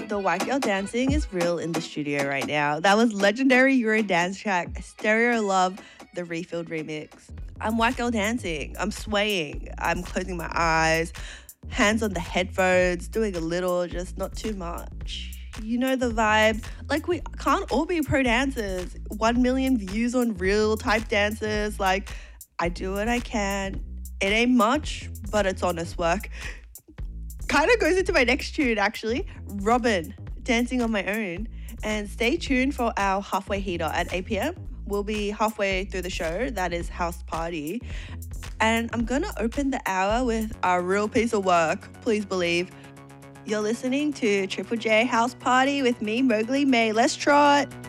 The white girl dancing is real in the studio right now. That was legendary Euro dance track, Stereo Love, the Refilled remix. I'm white girl dancing. I'm swaying. I'm closing my eyes, hands on the headphones, doing a little, just not too much. You know the vibe. Like, we can't all be pro dancers. 1 million views on Reel type dancers. Like, I do what I can. It ain't much, but it's honest work. Kind of goes into my next tune, actually. Robin, Dancing on My Own. And stay tuned for our halfway heater at 8 p.m. We'll be halfway through the show. That is House Party. And I'm going to open the hour with a real piece of work. Please believe. You're listening to Triple J House Party with me, Mowgli May. Let's trot.